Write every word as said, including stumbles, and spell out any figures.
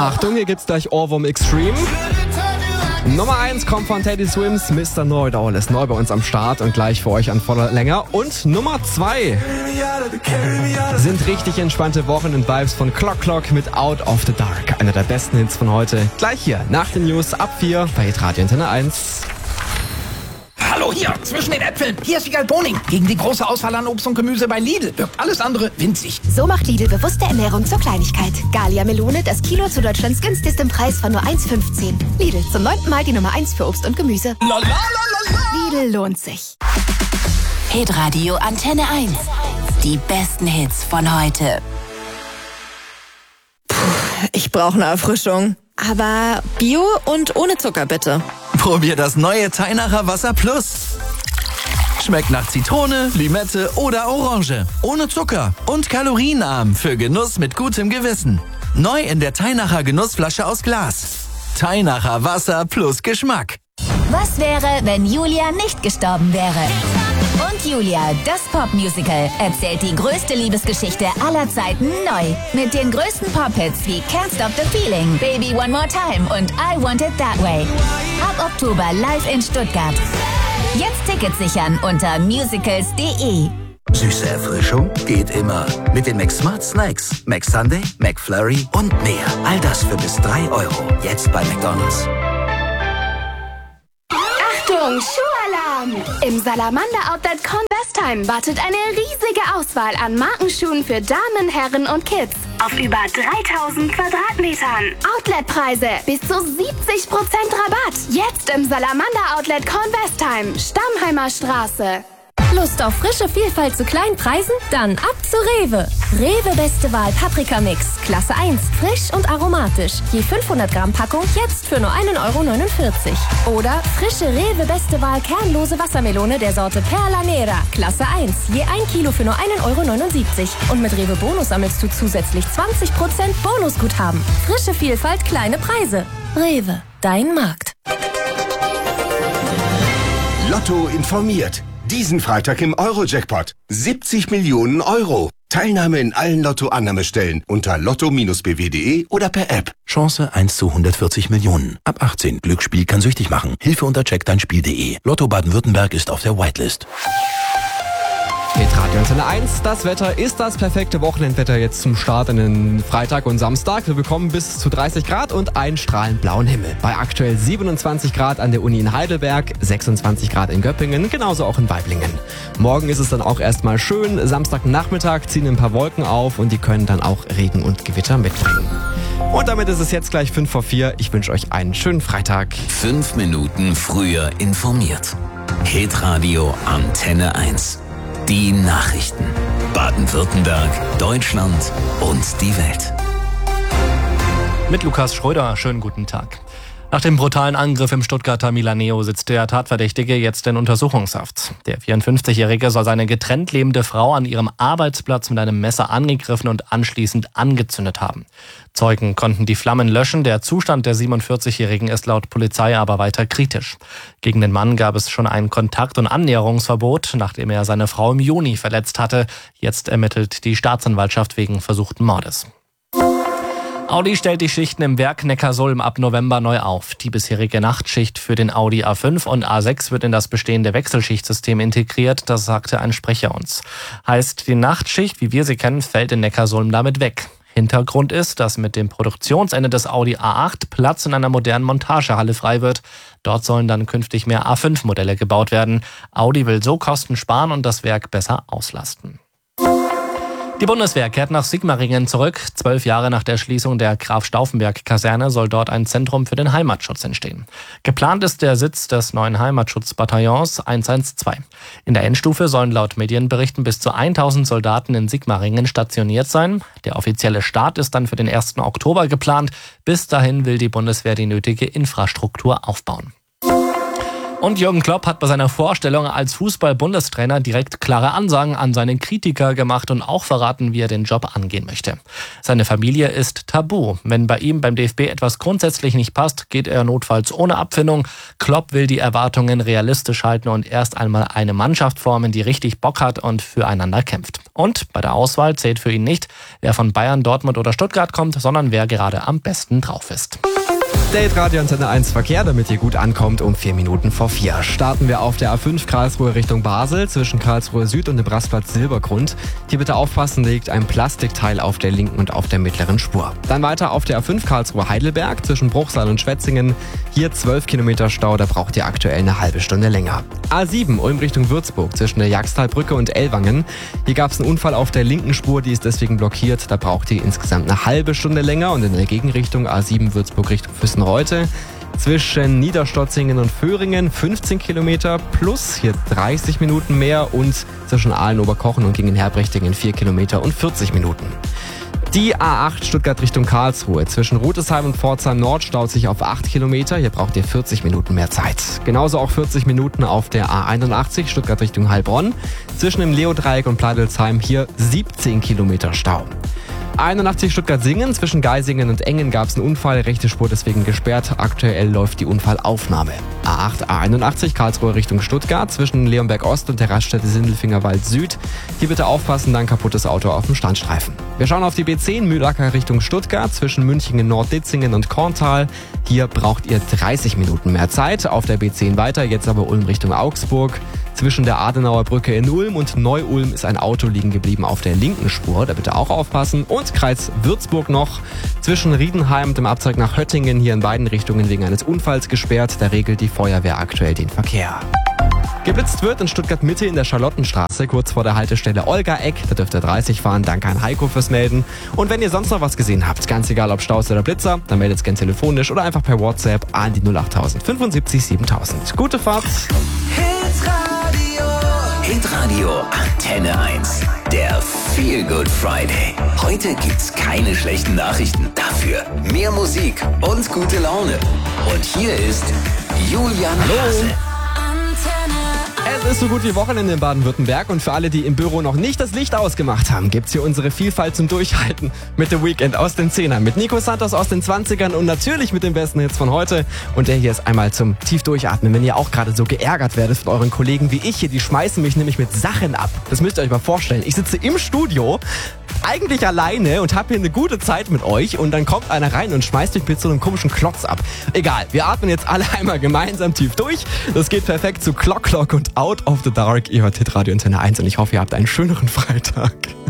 Achtung, hier gibt's gleich Ohrwurm Extreme. Nummer eins kommt von Teddy Swims, Mister Know-It-All ist neu bei uns am Start und gleich für euch an voller Länge. Und Nummer zwei sind richtig entspannte Wochenend-Vibes von Clock Clock mit Out of the Dark. Einer der besten Hits von heute. Gleich hier nach den News ab vier bei Hitradio Antenne eins. Hallo, hier, zwischen den Äpfeln. Hier ist Wiegald Boning. Gegen die große Auswahl an Obst und Gemüse bei Lidl wirkt alles andere winzig. So macht Lidl bewusste Ernährung zur Kleinigkeit. Gallia Melone, das Kilo zu Deutschlands günstigstem Preis von nur eins fünfzehn. Lidl, zum neunten Mal die Nummer eins für Obst und Gemüse. Lidl lohnt sich. Hitradio Antenne eins. Die besten Hits von heute. Puh, ich brauche eine Erfrischung. Aber Bio und ohne Zucker bitte. Probier das neue Teinacher Wasser Plus. Schmeckt nach Zitrone, Limette oder Orange. Ohne Zucker und kalorienarm für Genuss mit gutem Gewissen. Neu in der Teinacher Genussflasche aus Glas. Teinacher Wasser plus Geschmack. Was wäre, wenn Julia nicht gestorben wäre? Und Julia, das Popmusical, erzählt die größte Liebesgeschichte aller Zeiten neu. Mit den größten Pop-Hits wie Can't Stop the Feeling, Baby One More Time und I Want It That Way. Ab Oktober live in Stuttgart. Jetzt Tickets sichern unter musicals punkt de. Süße Erfrischung geht immer. Mit den McSmart Snacks, McSunday, McFlurry und mehr. All das für bis drei Euro. Jetzt bei McDonald's. Achtung, Schuhalarm! Im Salamander Outlet Convestheim wartet eine riesige Auswahl an Markenschuhen für Damen, Herren und Kids. Auf über dreitausend Quadratmetern. Outletpreise bis zu siebzig Prozent Rabatt. Jetzt im Salamander Outlet Convestheim, Stammheimer Straße. Lust auf frische Vielfalt zu kleinen Preisen? Dann ab zu Rewe. Rewe Beste Wahl Paprika Mix, Klasse eins, frisch und aromatisch. Je fünfhundert Gramm Packung jetzt für nur ein Euro neunundvierzig. Oder frische Rewe Beste Wahl kernlose Wassermelone der Sorte Perla Nera, Klasse eins, je ein Kilo für nur ein Euro neunundsiebzig. Und mit Rewe Bonus sammelst du zusätzlich zwanzig Prozent Bonusguthaben. Frische Vielfalt, kleine Preise. Rewe, dein Markt. Lotto informiert. Diesen Freitag im Euro-Jackpot. siebzig Millionen Euro. Teilnahme in allen Lotto-Annahmestellen unter lotto Bindestrich b w punkt de oder per App. Chance eins zu hundertvierzig Millionen. Ab achtzehn. Glücksspiel kann süchtig machen. Hilfe unter check dein Spiel punkt de. Lotto Baden-Württemberg ist auf der Whitelist. Hitradio Antenne eins, das Wetter ist das perfekte Wochenendwetter jetzt zum Start in den Freitag und Samstag. Wir bekommen bis zu dreißig Grad und einen strahlend blauen Himmel. Bei aktuell siebenundzwanzig Grad an der Uni in Heidelberg, sechsundzwanzig Grad in Göppingen, genauso auch in Weiblingen. Morgen ist es dann auch erstmal schön. Samstagnachmittag ziehen ein paar Wolken auf und die können dann auch Regen und Gewitter mitbringen. Und damit ist es jetzt gleich fünf vor vier. Ich wünsche euch einen schönen Freitag. Fünf Minuten früher informiert. Hitradio Antenne eins. Die Nachrichten. Baden-Württemberg, Deutschland und die Welt. Mit Lukas Schröder, schönen guten Tag. Nach dem brutalen Angriff im Stuttgarter Milaneo sitzt der Tatverdächtige jetzt in Untersuchungshaft. Der vierundfünfzigjährige soll seine getrennt lebende Frau an ihrem Arbeitsplatz mit einem Messer angegriffen und anschließend angezündet haben. Zeugen konnten die Flammen löschen. Der Zustand der siebenundvierzigjährigen ist laut Polizei aber weiter kritisch. Gegen den Mann gab es schon ein Kontakt- und Annäherungsverbot, nachdem er seine Frau im Juni verletzt hatte. Jetzt ermittelt die Staatsanwaltschaft wegen versuchten Mordes. Audi stellt die Schichten im Werk Neckarsulm ab November neu auf. Die bisherige Nachtschicht für den Audi A fünf und A sechs wird in das bestehende Wechselschichtsystem integriert, das sagte ein Sprecher uns. Heißt, die Nachtschicht, wie wir sie kennen, fällt in Neckarsulm damit weg. Hintergrund ist, dass mit dem Produktionsende des Audi A acht Platz in einer modernen Montagehalle frei wird. Dort sollen dann künftig mehr A fünf Modelle gebaut werden. Audi will so Kosten sparen und das Werk besser auslasten. Die Bundeswehr kehrt nach Sigmaringen zurück. Zwölf Jahre nach der Schließung der Graf-Stauffenberg-Kaserne soll dort ein Zentrum für den Heimatschutz entstehen. Geplant ist der Sitz des neuen Heimatschutzbataillons hundertzwölf. In der Endstufe sollen laut Medienberichten bis zu tausend Soldaten in Sigmaringen stationiert sein. Der offizielle Start ist dann für den ersten Oktober geplant. Bis dahin will die Bundeswehr die nötige Infrastruktur aufbauen. Und Jürgen Klopp hat bei seiner Vorstellung als Fußball-Bundestrainer direkt klare Ansagen an seine Kritiker gemacht und auch verraten, wie er den Job angehen möchte. Seine Familie ist tabu. Wenn bei ihm beim D F B etwas grundsätzlich nicht passt, geht er notfalls ohne Abfindung. Klopp will die Erwartungen realistisch halten und erst einmal eine Mannschaft formen, die richtig Bock hat und füreinander kämpft. Und bei der Auswahl zählt für ihn nicht, wer von Bayern, Dortmund oder Stuttgart kommt, sondern wer gerade am besten drauf ist. Date Radio Antenne eins Verkehr, damit ihr gut ankommt, um vier Minuten vor vier. Starten wir auf der A fünf Karlsruhe Richtung Basel, zwischen Karlsruhe Süd und dem Rastplatz Silbergrund. Hier bitte aufpassen, liegt ein Plastikteil auf der linken und auf der mittleren Spur. Dann weiter auf der A fünf Karlsruhe Heidelberg, zwischen Bruchsal und Schwetzingen. Hier zwölf Kilometer Stau, da braucht ihr aktuell eine halbe Stunde länger. A sieben Ulm Richtung Würzburg, zwischen der Jagstalbrücke und Ellwangen. Hier gab es einen Unfall auf der linken Spur, die ist deswegen blockiert. Da braucht ihr insgesamt eine halbe Stunde länger. Und in der Gegenrichtung A sieben Würzburg Richtung Füssen heute zwischen Niederstotzingen und Föhringen fünfzehn Kilometer plus hier dreißig Minuten mehr und zwischen Aalen-Oberkochen und Gingen-Herbrichtingen vier Kilometer und vierzig Minuten. Die A acht Stuttgart Richtung Karlsruhe zwischen Rutesheim und Pforzheim Nord staut sich auf acht Kilometer. Hier braucht ihr vierzig Minuten mehr Zeit. Genauso auch vierzig Minuten auf der A einundachtzig Stuttgart Richtung Heilbronn. Zwischen dem Leodreieck und Pleidelsheim hier siebzehn Kilometer Stau. einundachtzig Stuttgart-Singen, zwischen Geisingen und Engen gab es einen Unfall, rechte Spur deswegen gesperrt. Aktuell läuft die Unfallaufnahme. A acht, A einundachtzig, Karlsruhe Richtung Stuttgart, zwischen Leonberg Ost und der Raststätte Sindelfingerwald Süd. Hier bitte aufpassen, dann kaputtes Auto auf dem Standstreifen. Wir schauen auf die B zehn, Mühlacker Richtung Stuttgart, zwischen Münchingen, Nord-Ditzingen und Korntal. Hier braucht ihr dreißig Minuten mehr Zeit. Auf der B zehn weiter, jetzt aber Ulm Richtung Augsburg. Zwischen der Adenauer Brücke in Ulm und Neu-Ulm ist ein Auto liegen geblieben auf der linken Spur. Da bitte auch aufpassen. Und Kreis Würzburg noch. Zwischen Riedenheim und dem Abzweig nach Höttingen hier in beiden Richtungen wegen eines Unfalls gesperrt. Da regelt die Feuerwehr aktuell den Verkehr. Geblitzt wird in Stuttgart Mitte in der Charlottenstraße, kurz vor der Haltestelle Olga-Eck. Da dürft ihr dreißig fahren, danke an Heiko fürs Melden. Und wenn ihr sonst noch was gesehen habt, ganz egal ob Staus oder Blitzer, dann meldet es gerne telefonisch oder einfach per WhatsApp an die null acht null null fünfundsiebzig siebentausend. Gute Fahrt! Hitradio Antenne eins. Der Feel Good Friday. Heute gibt's keine schlechten Nachrichten. Dafür mehr Musik und gute Laune. Und hier ist Julian Hase. Es ist so gut wie Wochenende in Baden-Württemberg und für alle, die im Büro noch nicht das Licht ausgemacht haben, gibt's hier unsere Vielfalt zum Durchhalten mit The Weeknd aus den Zehnern, mit Nico Santos aus den zwanzigern und natürlich mit den besten Hits von heute. Und der hier ist einmal zum tief durchatmen, wenn ihr auch gerade so geärgert werdet von euren Kollegen wie ich hier, die schmeißen mich nämlich mit Sachen ab. Das müsst ihr euch mal vorstellen. Ich sitze im Studio, eigentlich alleine und habe hier eine gute Zeit mit euch und dann kommt einer rein und schmeißt mich mit so einem komischen Klotz ab. Egal, wir atmen jetzt alle einmal gemeinsam tief durch. Das geht perfekt zu Clock Clock und Out of the Dark. Ihr hört Hitradio Antenne eins und ich hoffe, ihr habt einen schöneren Freitag.